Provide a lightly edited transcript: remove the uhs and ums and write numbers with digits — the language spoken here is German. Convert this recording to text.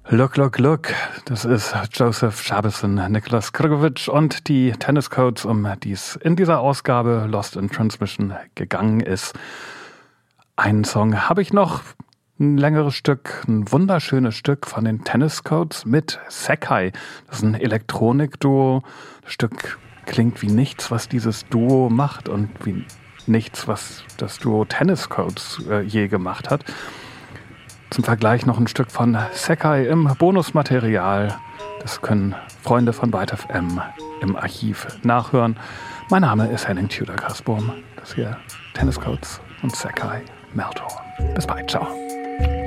Look, look, look. Das ist Joseph Shabason, Nicholas Krgovic und die Tennis Codes, um die es in dieser Ausgabe Lost in Transmission gegangen ist. Einen Song habe ich noch, ein längeres Stück, ein wunderschönes Stück von den Tennis Codes mit Sekai. Das ist ein Elektronik-Duo. Das Stück klingt wie nichts, was dieses Duo macht und wie nichts, was das Duo Tennis Codes je gemacht hat. Zum Vergleich noch ein Stück von Sekai im Bonusmaterial. Das können Freunde von Byte FM im Archiv nachhören. Mein Name ist Henning Tudor-Kasbohm. Das hier Tennis Codes und Sekai Melthorn. Bis bald, ciao.